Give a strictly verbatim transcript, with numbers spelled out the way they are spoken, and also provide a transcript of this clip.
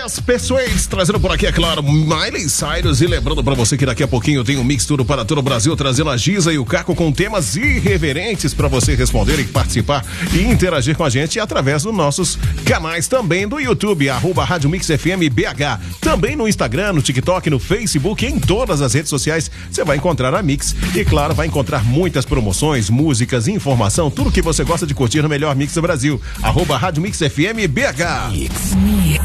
As pessoas trazendo por aqui, é claro, Miley Cyrus. E lembrando pra você que daqui a pouquinho tem um mix tudo para todo o Brasil, trazendo a Giza e o Caco com temas irreverentes pra você responder e participar e interagir com a gente através dos nossos canais também do YouTube, arroba Rádio Mix F M B H. Também no Instagram, no TikTok, no Facebook, em todas as redes sociais você vai encontrar a Mix. E claro, vai encontrar muitas promoções, músicas, informação, tudo que você gosta de curtir no melhor Mix do Brasil. Arroba Rádio Mix F M B H. Mix.